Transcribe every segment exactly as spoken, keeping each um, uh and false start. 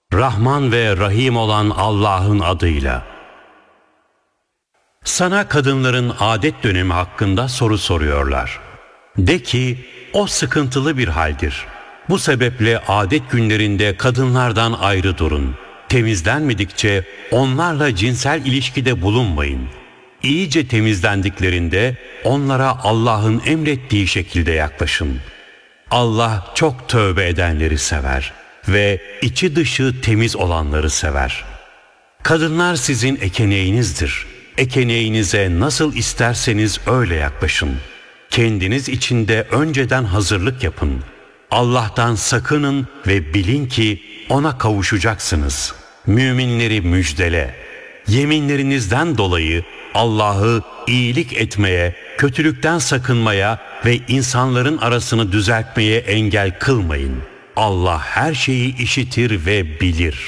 Rahman ve Rahim olan Allah'ın adıyla. Sana kadınların adet dönemi hakkında soru soruyorlar. De ki, o sıkıntılı bir haldir. Bu sebeple adet günlerinde kadınlardan ayrı durun. Temizlenmedikçe onlarla cinsel ilişkide bulunmayın. İyice temizlendiklerinde onlara Allah'ın emrettiği şekilde yaklaşın. Allah çok tövbe edenleri sever ve içi dışı temiz olanları sever. Kadınlar sizin ekeneğinizdir. Ekeneğinize nasıl isterseniz öyle yaklaşın. Kendiniz için de önceden hazırlık yapın. Allah'tan sakının ve bilin ki ona kavuşacaksınız. Müminleri müjdele. Yeminlerinizden dolayı Allah'ı iyilik etmeye, kötülükten sakınmaya ve insanların arasını düzeltmeye engel kılmayın. Allah her şeyi işitir ve bilir.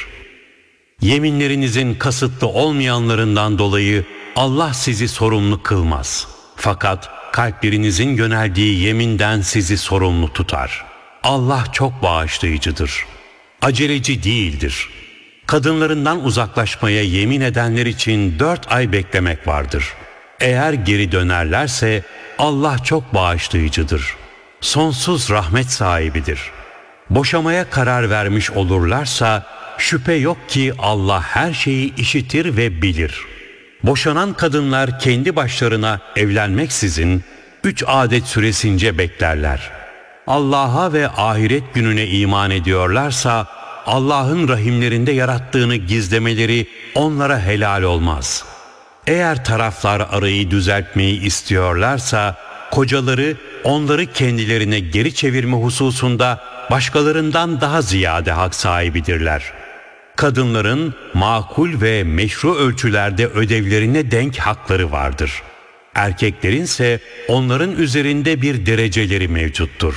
Yeminlerinizin kasıtlı olmayanlarından dolayı Allah sizi sorumlu kılmaz. Fakat kalplerinizin yöneldiği yeminden sizi sorumlu tutar. Allah çok bağışlayıcıdır. Aceleci değildir. Kadınlarından uzaklaşmaya yemin edenler için dört ay beklemek vardır. Eğer geri dönerlerse Allah çok bağışlayıcıdır. Sonsuz rahmet sahibidir. Boşamaya karar vermiş olurlarsa şüphe yok ki Allah her şeyi işitir ve bilir. Boşanan kadınlar kendi başlarına evlenmeksizin üç adet süresince beklerler. Allah'a ve ahiret gününe iman ediyorlarsa Allah'ın rahimlerinde yarattığını gizlemeleri onlara helal olmaz. Eğer taraflar arayı düzeltmeyi istiyorlarsa kocaları onları kendilerine geri çevirme hususunda başkalarından daha ziyade hak sahibidirler. Kadınların makul ve meşru ölçülerde ödevlerine denk hakları vardır. Erkeklerin ise onların üzerinde bir dereceleri mevcuttur.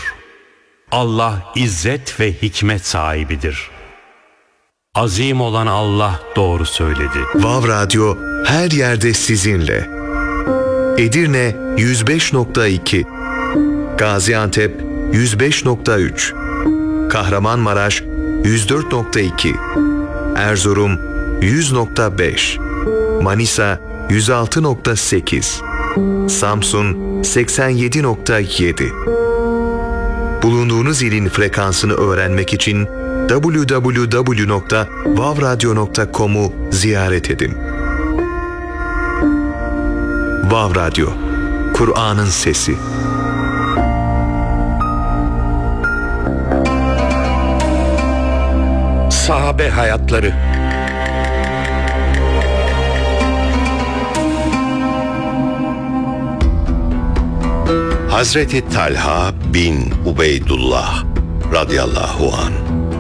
Allah izzet ve hikmet sahibidir. Azim olan Allah doğru söyledi. Vav Radyo her yerde sizinle. Edirne yüz beş nokta iki, Gaziantep yüz beş nokta üç, Kahramanmaraş yüz dört nokta iki, Erzurum yüz nokta beş, Manisa yüz altı nokta sekiz, Samsun seksen yedi nokta yedi. Bulunduğunuz ilin frekansını öğrenmek için double-u double-u double-u nokta vav radyo nokta com'u ziyaret edin. Vav Radyo, Kur'an'ın sesi. Sahabe hayatları. Hazreti Talha bin Ubeydullah radıyallahu an,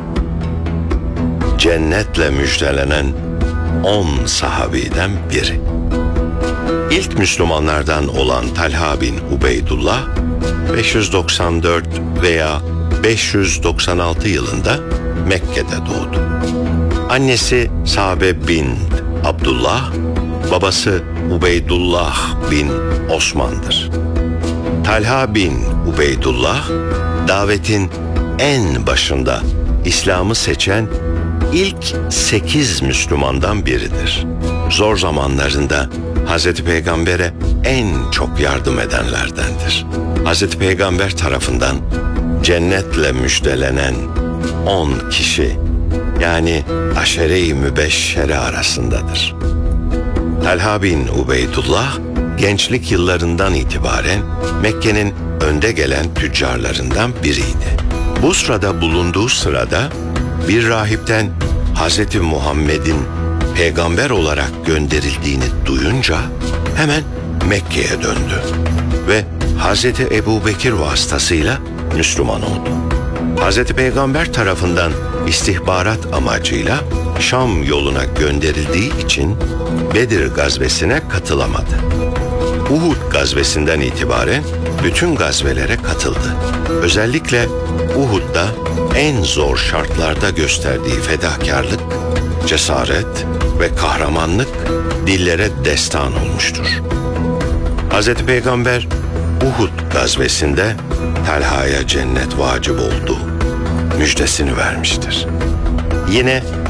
cennetle müjdelenen on sahabiden biri. İlk Müslümanlardan olan Talha bin Ubeydullah beş yüz doksan dört veya beş yüz doksan altı yılında Mekke'de doğdu. Annesi Sabe bin Abdullah, babası Ubeydullah bin Osman'dır. Talha bin Ubeydullah, davetin en başında İslam'ı seçen ilk sekiz Müslümandan biridir. Zor zamanlarında Hazreti Peygamber'e en çok yardım edenlerdendir. Hazreti Peygamber tarafından cennetle müjdelenen on kişi, yani aşere-i mübeşşere arasındadır. Talha bin Ubeydullah, gençlik yıllarından itibaren Mekke'nin önde gelen tüccarlarından biriydi. Bu sırada bulunduğu sırada bir rahipten Hazreti Muhammed'in peygamber olarak gönderildiğini duyunca hemen Mekke'ye döndü ve Hazreti Ebubekir vasıtasıyla Müslüman oldu. Hazreti Peygamber tarafından istihbarat amacıyla Şam yoluna gönderildiği için Bedir gazvesine katılamadı. Uhud gazvesinden itibaren bütün gazvelere katıldı. Özellikle Uhud'da en zor şartlarda gösterdiği fedakarlık, cesaret ve kahramanlık dillere destan olmuştur. Hazreti Peygamber Uhud gazvesinde Talha'ya cennet vacip oldu müjdesini vermiştir. Yine